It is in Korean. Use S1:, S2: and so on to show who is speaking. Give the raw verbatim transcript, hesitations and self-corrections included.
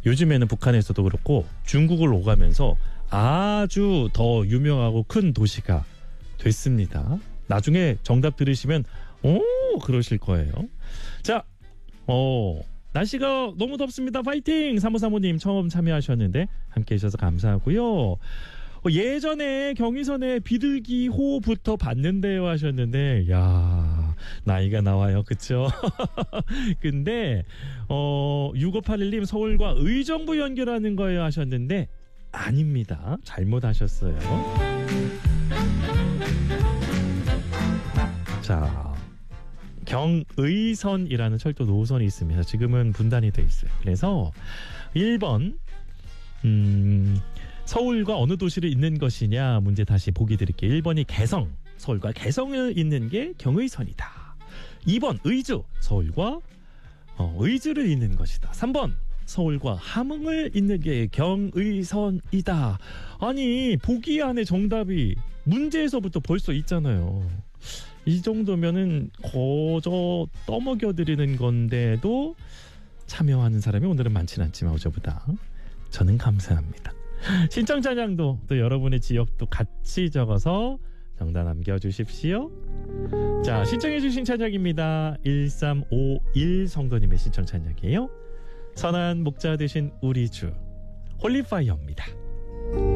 S1: 요즘에는 북한에서도 그렇고 중국을 오가면서 아주 더 유명하고 큰 도시가 됐습니다. 나중에 정답 들으시면 오 그러실 거예요. 자, 어 날씨가 너무 덥습니다. 파이팅! 삼오삼오님 처음 참여하셨는데 함께 해주셔서 감사하고요. 예전에 경의선에 비둘기 호부터 봤는데요 하셨는데 야 나이가 나와요. 그쵸? 근데 어, 육오팔일님 서울과 의정부 연결하는 거예요 하셨는데 아닙니다. 잘못하셨어요. 자, 경의선이라는 철도 노선이 있습니다. 지금은 분단이 돼 있어요. 그래서 일 번 음, 서울과 어느 도시를 잇는 것이냐 문제 다시 보기 드릴게요. 일 번이 개성, 서울과 개성을 잇는 게 경의선이다. 이 번 의주, 서울과 어, 의주를 잇는 것이다. 삼 번 서울과 함흥을 잇는 게 경의선이다. 아니 보기 안에 정답이 문제에서부터 벌써 있잖아요. 이 정도면은 거저 떠먹여드리는 건데도 참여하는 사람이 오늘은 많지는 않지만 어제보다 저는 감사합니다. 신청 찬양도 또 여러분의 지역도 같이 적어서 정답 남겨주십시오. 자, 신청해 주신 찬양입니다. 일삼오일 성도님의 신청 찬양이에요. 선한 목자 되신 우리 주 홀리파이어입니다.